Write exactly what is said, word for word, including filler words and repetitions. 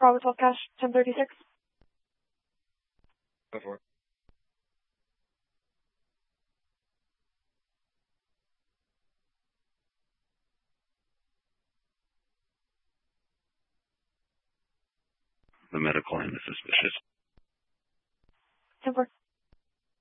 Bravo twelve cash, ten thirty-six. Go for it. The medical line is suspicious. ten four.